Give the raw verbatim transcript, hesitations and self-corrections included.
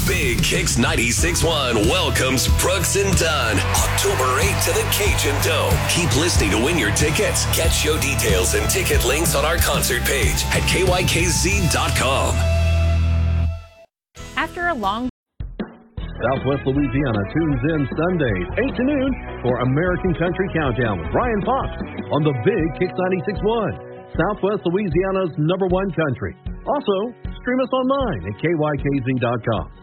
Big Kicks ninety-six point one welcomes Brooks and Dunn, October eighth to the Cajun Dome. Keep listening to win your tickets. Get show details and ticket links on our concert page at K Y K Z dot com. After a long Southwest Louisiana tunes in Sundays, eight to noon for American Country Countdown with Brian Fox on the Big Kicks ninety-six point one, Southwest Louisiana's number one country. Also, stream us online at K Y K Z dot com.